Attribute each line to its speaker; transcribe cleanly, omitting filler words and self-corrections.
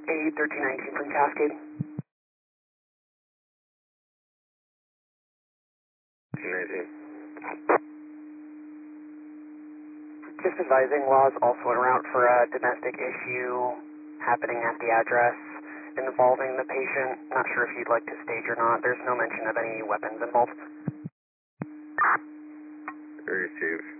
Speaker 1: A1319 from Cascade. Just advising, laws also en route for a domestic issue happening at the address involving the patient. Not sure if you'd like to stage or not. There's no mention of any weapons involved.
Speaker 2: Received.